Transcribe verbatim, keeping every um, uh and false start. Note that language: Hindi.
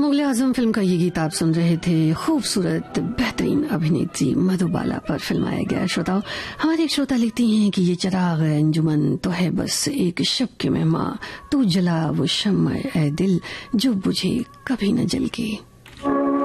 मुगल आजम फिल्म का ये गीत आप सुन रहे थे। खूबसूरत बेहतरीन अभिनेत्री मधुबाला पर फिल्माया गया। श्रोताओं, हमारे एक श्रोता लिखती हैं कि ये चिराग अंजुमन तो है बस एक शब के मेहमान, तू जला वो शम्मा ए दिल जो बुझे कभी न जल के।